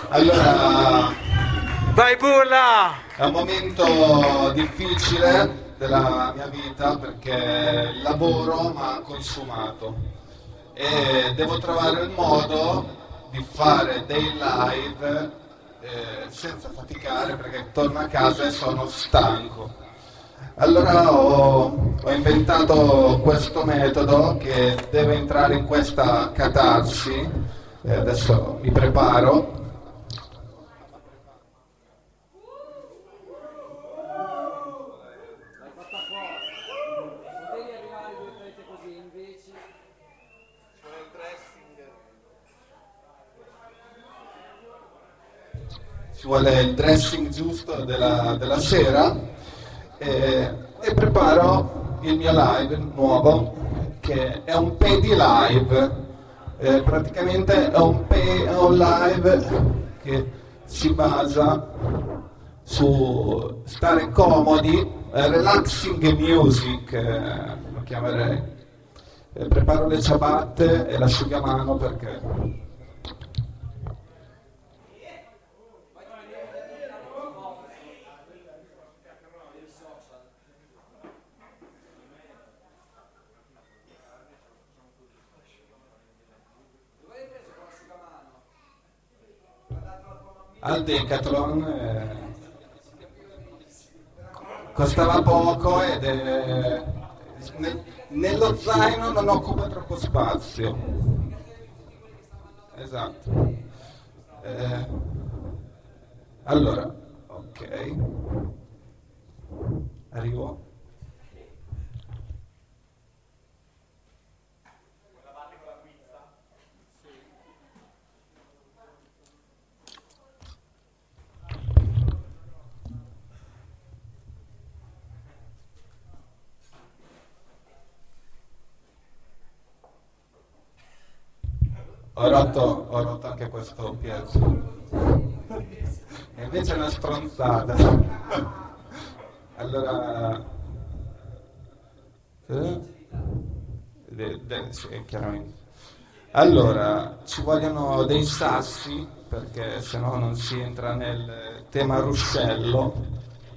Allora, Vai Bulla! è un momento difficile della mia vita perché il lavoro mi ha consumato e devo trovare il modo di fare dei live senza faticare perché torno a casa e sono stanco. Allora ho inventato questo metodo che deve entrare in questa catarsi. Adesso mi preparo. Ci vuole il dressing giusto della sera e preparo il mio live nuovo che è un pedi live. Praticamente è un live che si basa su stare comodi, relaxing music, lo chiamerei. Preparo le ciabatte e l'asciugamano perché al Decathlon costava poco ed nello zaino non occupa troppo spazio. Esatto. Allora, ok. Arrivo. Ho rotto anche questo pezzo. E invece è una stronzata. Allora... sì, chiaramente. Allora, ci vogliono dei sassi, perché sennò non si entra nel tema ruscello.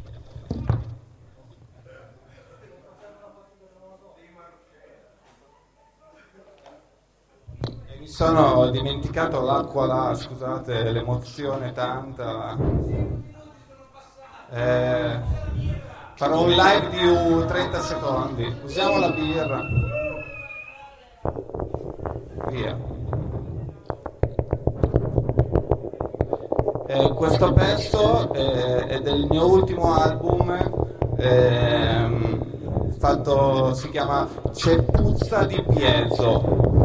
Sono dimenticato l'acqua là, scusate, l'emozione tanta. Farò un live di 30 secondi. Usiamo la birra. Via. Questo pezzo è del mio ultimo album. Si chiama C'è puzza di piezo.